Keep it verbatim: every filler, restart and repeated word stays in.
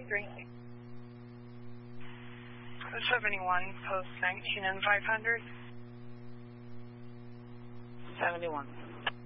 three. seventy-one, post nineteen and five hundred. seventy-one.